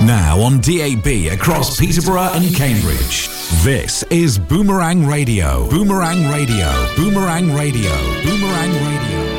Now on DAB across Peterborough and Cambridge. This is Boomerang Radio. Boomerang Radio. Boomerang Radio. Boomerang Radio.